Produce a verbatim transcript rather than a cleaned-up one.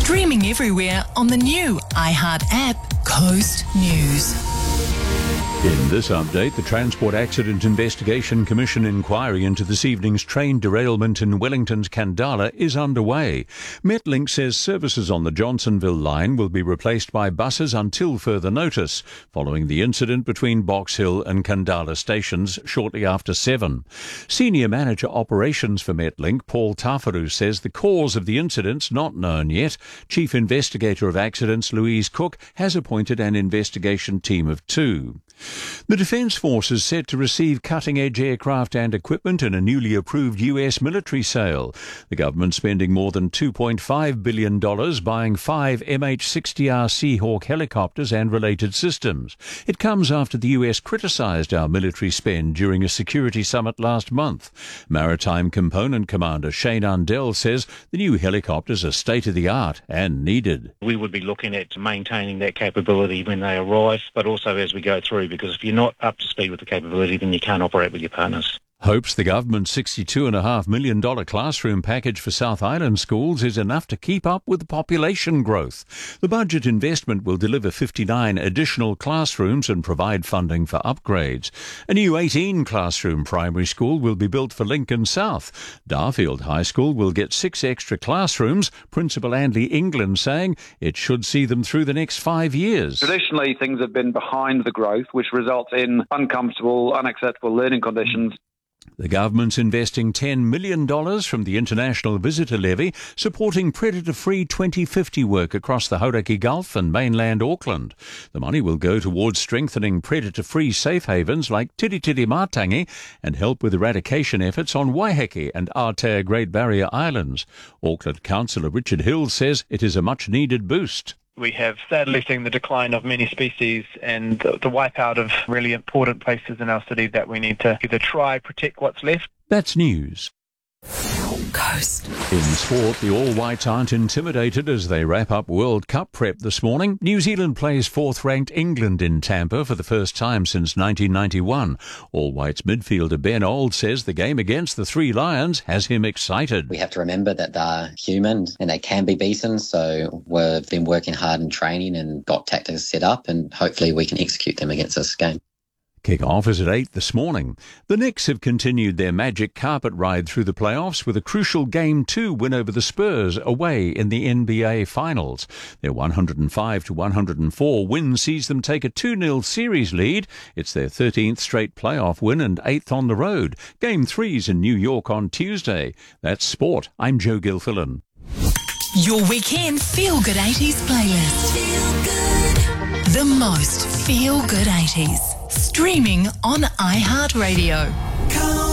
Streaming everywhere on the new iHeart app, Coast News. In this update, the Transport Accident Investigation Commission inquiry into this evening's train derailment in Wellington's Kandala is underway. Metlink says services on the Johnsonville line will be replaced by buses until further notice, following the incident between Box Hill and Kandala stations shortly after seven. Senior Manager Operations for Metlink, Paul Tafaru, says the cause of the incident's not known yet. Chief Investigator of Accidents, Louise Cook, has appointed an investigation team of two. The Defence Force is set to receive cutting-edge aircraft and equipment in a newly approved U S military sale. The government spending more than two point five billion dollars buying five M H sixty R Seahawk helicopters and related systems. It comes after the U S criticised our military spend during a security summit last month. Maritime Component Commander Shane Undell says the new helicopters are state-of-the-art and needed. We would be looking at maintaining that capability when they arrive, but also as we go through, because if you're not up to speed with the capability, then you can't operate with your partners. Hopes the government's sixty-two point five million dollars classroom package for South Island schools is enough to keep up with population growth. The budget investment will deliver fifty-nine additional classrooms and provide funding for upgrades. A new eighteen classroom primary school will be built for Lincoln South. Darfield High School will get six extra classrooms, Principal Andy England saying it should see them through the next five years. Traditionally, things have been behind the growth, which results in uncomfortable, unacceptable learning conditions. The government's investing ten million dollars from the International Visitor Levy, supporting predator-free twenty fifty work across the Hauraki Gulf and mainland Auckland. The money will go towards strengthening predator-free safe havens like Tiritiri Matangi and help with eradication efforts on Waiheke and Aotea Great Barrier Islands. Auckland Councillor Richard Hill says it is a much-needed boost. We have sadly seen the decline of many species and the, the wipeout of really important places in our city that we need to either try, protect what's left. That's news. Coast. In sport, the All Whites aren't intimidated as they wrap up World Cup prep this morning. New Zealand plays fourth-ranked England in Tampa for the first time since nineteen ninety-one. All Whites midfielder Ben Old says the game against the Three Lions has him excited. We have to remember that they're human and they can be beaten, so we've been working hard in training and got tactics set up, and hopefully we can execute them against this game. Kick-off is at eight this morning. The Knicks have continued their magic carpet ride through the playoffs with a crucial Game two win over the Spurs away in the N B A Finals. Their one hundred five to one hundred four win sees them take a two nil series lead. It's their thirteenth straight playoff win and eighth on the road. Game three's in New York on Tuesday. That's sport. I'm Joe Gilfillan. Your weekend Feel Good eighties playlist. Feel good. The most Feel Good eighties. Streaming on iHeartRadio.